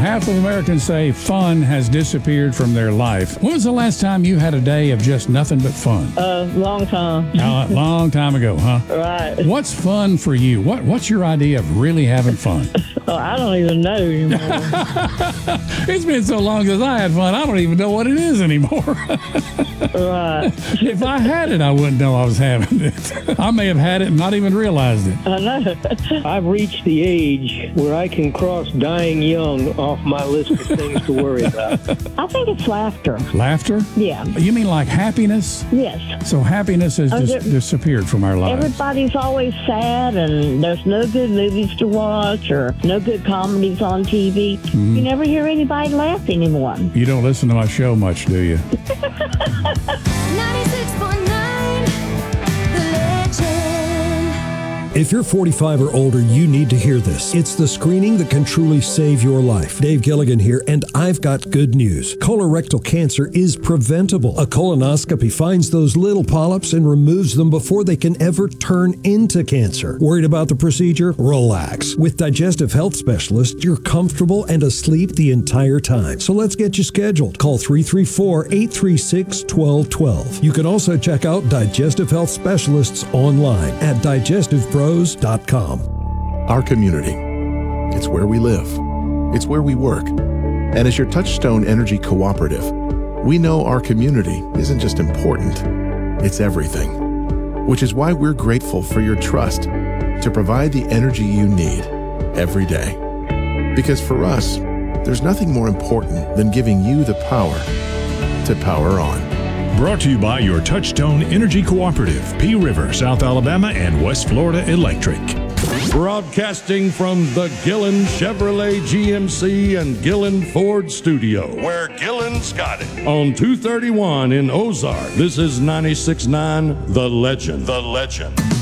half of Americans say fun has disappeared from their life. When was the last time you had a day of just nothing but fun? Long time. A long time ago, huh? Right. What's fun for you? What's your idea of really having fun? Oh, I don't even know anymore. It's been so long since I had fun, I don't even know what it is anymore. Right. If I had it, I wouldn't know I was having it. I may have had it and not even realized it. I know. I've reached the age where I can cross dying young off my list of things to worry about. I think it's laughter. Laughter? Yeah. You mean like happiness? Yes. So happiness has disappeared from our lives. Everybody's always sad, and there's no good movies to watch or no good comedies on TV. You never hear anybody laugh anymore. You don't listen to my show much, do you? 96.9 The Legend. If you're 45 or older, you need to hear this. It's the screening that can truly save your life. Dave Gilligan here, and I've got good news. Colorectal cancer is preventable. A colonoscopy finds those little polyps and removes them before they can ever turn into cancer. Worried about the procedure? Relax. With Digestive Health Specialists, you're comfortable and asleep the entire time. So let's get you scheduled. Call 334-836-1212. You can also check out Digestive Health Specialists online at digestivepro.com. Our community. It's where we live. It's where we work. And as your Touchstone Energy Cooperative, we know our community isn't just important, it's everything. Which is why we're grateful for your trust to provide the energy you need every day. Because for us, there's nothing more important than giving you the power to power on. Brought to you by your Touchstone Energy Cooperative, Pea River, South Alabama, and West Florida Electric. Broadcasting from the Gillen Chevrolet GMC and Gillen Ford studio, Where Gillen's got it. on 231 in Ozark. This is 96.9 The Legend. The Legend.